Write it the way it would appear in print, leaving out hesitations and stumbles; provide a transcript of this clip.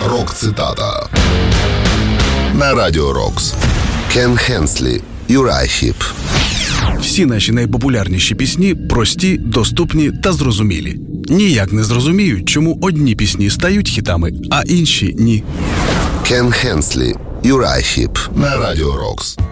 Рок-цитата на Радіо Рокс. Кен Хенслі, Юрайшіп. Всі наші найпопулярніші пісні прості, доступні та зрозумілі. Ніяк не зрозуміють, чому одні пісні стають хітами, а інші – ні. Кен Хенслі, Юрайшіп на Радіо Рокс.